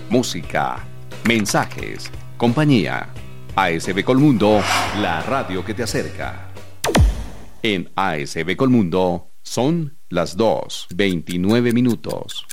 música, mensajes, compañía. ASB Colmundo, la radio que te acerca. En ASB Colmundo son las 2:29.